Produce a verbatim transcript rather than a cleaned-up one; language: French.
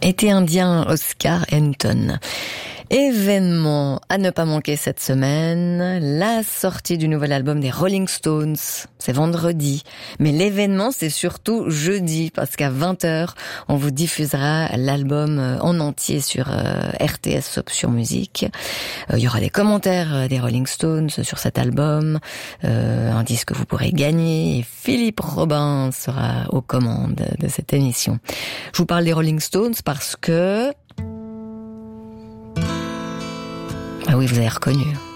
Été indien, Oscar Anton. Événement à ne pas manquer cette semaine, la sortie du nouvel album des Rolling Stones. C'est vendredi, mais l'événement c'est surtout jeudi parce qu'à vingt heures, on vous diffusera l'album en entier sur euh, R T S Option Musique. Euh, il y aura des commentaires des Rolling Stones sur cet album, euh, un disque que vous pourrez gagner et Philippe Robin sera aux commandes de cette émission. Je vous parle des Rolling Stones parce que... Ah oui, vous avez reconnu.